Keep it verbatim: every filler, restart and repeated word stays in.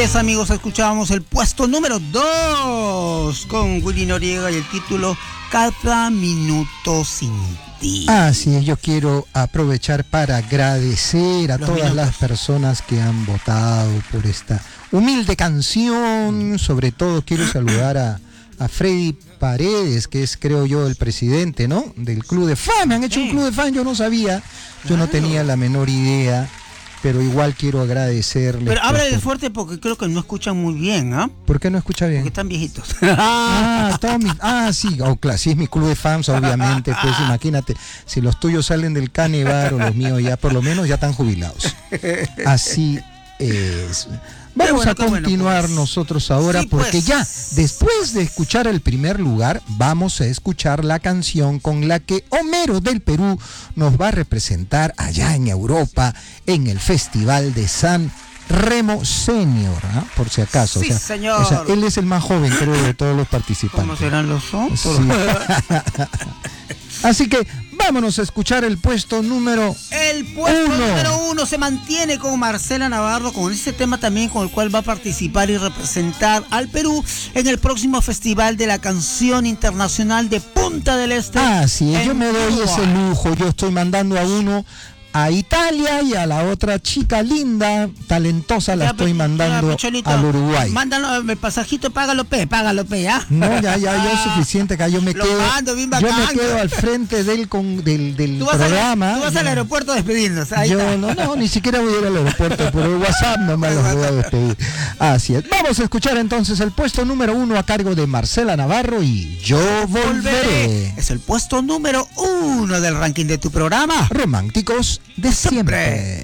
Amigos, escuchábamos el puesto número dos con Willy Noriega y el título Cada Minuto Sin Ti. Así es, yo quiero aprovechar para agradecer a Los todas minutos. las personas que han votado por esta humilde canción. Sobre todo quiero saludar a, a Freddy Paredes, que es, creo yo, el presidente, ¿no?, del Club de Fan. Me han hecho un club de fan, yo no sabía, yo no tenía la menor idea. Pero igual quiero agradecerles. Pero háblale por- fuerte porque creo que no escuchan muy bien, ¿ah? ¿Por qué no escucha bien? Porque están viejitos. Ah, Tommy. Ah, sí, oh, claro, sí es mi club de fans, obviamente. Pues imagínate, si los tuyos salen del Canebar o los míos ya por lo menos ya están jubilados. Así es. Vamos bueno, a qué bueno, continuar pues. nosotros ahora Sí, porque pues. ya después de escuchar el primer lugar vamos a escuchar la canción con la que Homero del Perú nos va a representar allá en Europa en el Festival de San Remo Senior, ¿ah? Por si acaso. Sí, o sea, señor. o sea, él es el más joven, creo, de todos los ¿Cómo participantes. serán los otros? Sí. Así que vámonos a escuchar el puesto número El puesto Uno. número uno se mantiene con Marcela Navarro, con ese tema también con el cual va a participar y representar al Perú en el próximo Festival de la Canción Internacional de Punta del Este. Ah, sí, yo en me doy Uruguay. ese lujo. Yo estoy mandando a uno a Italia y a la otra chica linda, talentosa, la Ya, estoy pe- mandando ya, Pecholito, al Uruguay. Mándalo el pasajito, págalo, pe, págalo, pe, ¿ah? No, ya, ya, ya es suficiente acá. Yo me Lo quedo, mando bien yo me bacán. quedo al frente del, con, del, del Tú vas, al, programa. tú vas al Yo- aeropuerto a despedirnos. Ahí Yo está. no, no, ni siquiera voy a ir al aeropuerto, por el WhatsApp no me los voy a despedir. Así es. Vamos a escuchar entonces el puesto número uno a cargo de Marcela Navarro y Yo Volveré. Es el puesto número uno del ranking de tu programa. Románticos de siempre.